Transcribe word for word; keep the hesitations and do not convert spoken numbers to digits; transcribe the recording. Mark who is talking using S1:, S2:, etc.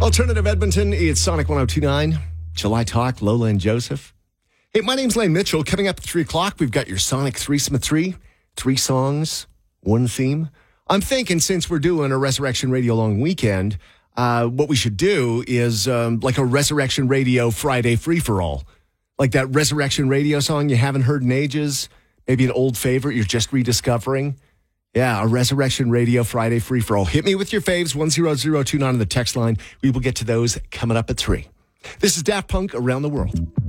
S1: Alternative Edmonton, it's Sonic one oh two point nine. July Talk, Lola and Joseph. Hey, my name's Lane Mitchell. Coming up at three o'clock, we've got your Sonic threesome of three. Three songs, one theme. I'm thinking since we're doing a Resurrection Radio long weekend, uh, what we should do is um, like a Resurrection Radio Friday free-for-all. Like that Resurrection Radio song you haven't heard in ages. Maybe an old favorite you're just rediscovering. Yeah, a Resurrection Radio Friday free-for-all. Hit me with your faves, one zero zero two nine on the text line. We will get to those coming up at three. This is Daft Punk Around the World.